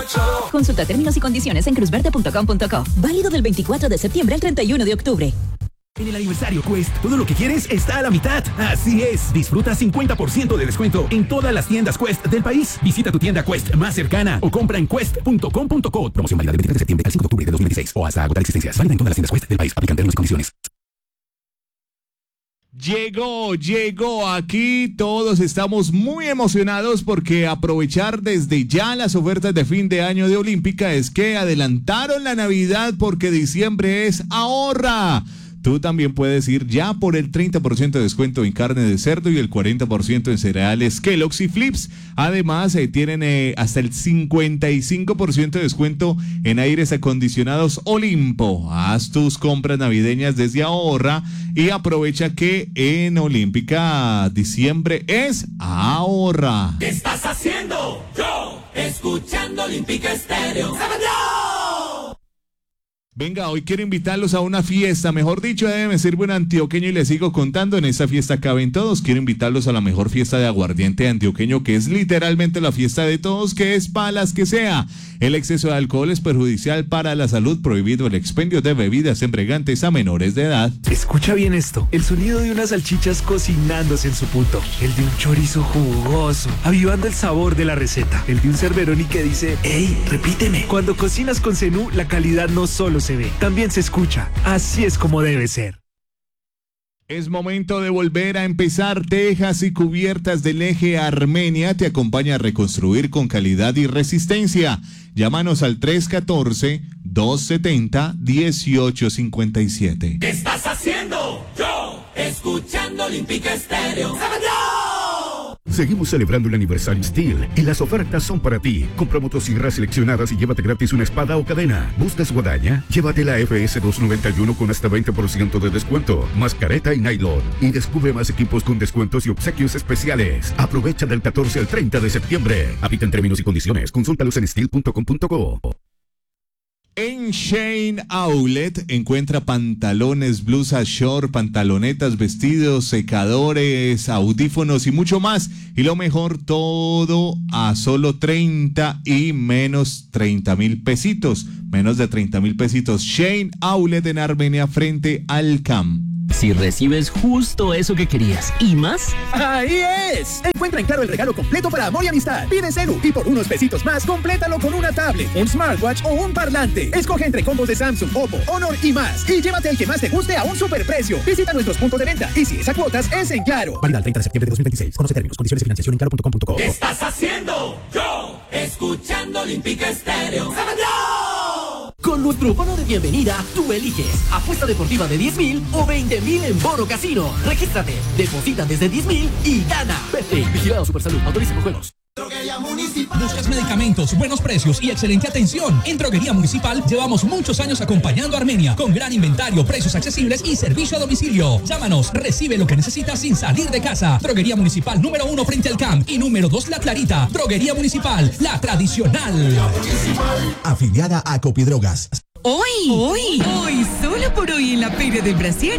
Consulta términos y condiciones en cruzverde.com.co. Válido del 24 de septiembre al 31 de octubre. En el aniversario Quest, todo lo que quieres está a la mitad. Así es, disfruta 50% de descuento en todas las tiendas Quest del país. Visita tu tienda Quest más cercana o compra en quest.com.co. Promoción válida del 23 de septiembre al 5 de octubre de 2016 o hasta agotar existencias. Válida en todas las tiendas Quest del país. Aplican términos y condiciones. Llegó, aquí todos estamos muy emocionados porque aprovechar desde ya las ofertas de fin de año de Olímpica es que adelantaron la Navidad porque diciembre es ahorra. Tú también puedes ir ya por el 30% de descuento en carne de cerdo y el 40% en cereales Kellogg's y Flips. Además, tienen hasta el 55% de descuento en aires acondicionados Olimpo. Haz tus compras navideñas desde ahorra y aprovecha que en Olímpica diciembre es ahorra. ¿Qué estás haciendo? Yo, escuchando Olímpica Estéreo. Venga, hoy quiero invitarlos a una fiesta, mejor dicho, me sirve un antioqueño y les sigo contando, en esta fiesta caben todos. Quiero invitarlos a la mejor fiesta de aguardiente antioqueño, que es literalmente la fiesta de todos, que es para las que sea. El exceso de alcohol es perjudicial para la salud, prohibido el expendio de bebidas embriagantes a menores de edad. Escucha bien esto, el sonido de unas salchichas cocinándose en su punto, el de un chorizo jugoso, avivando el sabor de la receta, el de un Cerveroni que dice, ¡ey, repíteme! Cuando cocinas con Zenú, la calidad no solo se ve, también se escucha. Así es como debe ser. Es momento de volver a empezar. Tejas y Cubiertas del Eje Armenia te acompaña a reconstruir con calidad y resistencia. Llámanos al 314-270-1857. ¿Qué estás haciendo? Yo, escuchando Olímpica Estéreo. Seguimos celebrando el aniversario Steel y las ofertas son para ti. Compra motosierras seleccionadas y llévate gratis una espada o cadena. ¿Buscas guadaña? Llévate la FS 291 con hasta 20% de descuento, mascareta y nylon. Y descubre más equipos con descuentos y obsequios especiales. Aprovecha del 14 al 30 de septiembre. Aplica en términos y condiciones. Consúltalos en steel.com.co. En Shane Outlet encuentra pantalones, blusas, short, pantalonetas, vestidos, secadores, audífonos y mucho más. Y lo mejor, todo a solo 30 y menos 30,000 pesitos. Menos de 30,000 pesitos. Shane Outlet en Armenia frente al CAM. Si recibes justo eso que querías y más. ¡Ahí es! Encuentra en Claro el regalo completo para amor y amistad. Pide Zenú y por unos pesitos más, complétalo con una tablet, un smartwatch o un parlante. Escoge entre combos de Samsung, Oppo, Honor y más. Y llévate el que más te guste a un superprecio. Visita nuestros puntos de venta. Y si es a cuotas, es en Claro. Válida el 30 de septiembre de 2026. Conoce términos, condiciones y financiación en claro.com.co. ¿Qué estás haciendo? Yo, escuchando Olímpica Estéreo. Con nuestro bono de bienvenida, tú eliges apuesta deportiva de 10,000 o 20,000 en Bono Casino. Regístrate, deposita desde 10,000 y gana. Vete, vigilado Supersalud, autoriza con juegos. Droguería Municipal. ¿Buscas medicamentos, buenos precios y excelente atención? En Droguería Municipal llevamos muchos años acompañando a Armenia con gran inventario, precios accesibles y servicio a domicilio. Llámanos, recibe lo que necesitas sin salir de casa. Droguería Municipal número 1 frente al CAMP y número 2 La Clarita. Droguería Municipal, la tradicional. Afiliada a Copidrogas. Hoy, solo por hoy en la Feria del Brasier,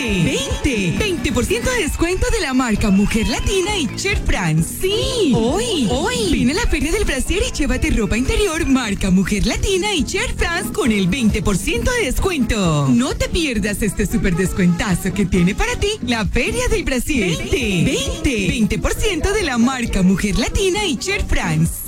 20% de descuento de la marca Mujer Latina y Cher France. Sí, hoy, ven a la Feria del Brasier y llévate ropa interior marca Mujer Latina y Cher France con el 20% de descuento. No te pierdas este super descuentazo que tiene para ti la Feria del Brasier. 20% de la marca Mujer Latina y Cher France.